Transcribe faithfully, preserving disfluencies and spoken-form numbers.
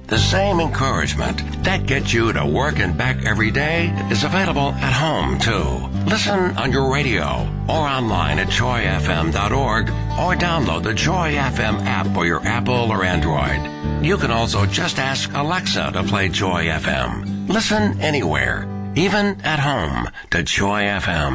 The same encouragement that gets you to work and back every day is available at home, too. Listen on your radio or online at joy f m dot org or download the Joy F M app for your Apple or Android. You can also just ask Alexa to play Joy F M. Listen anywhere, even at home, to Joy F M.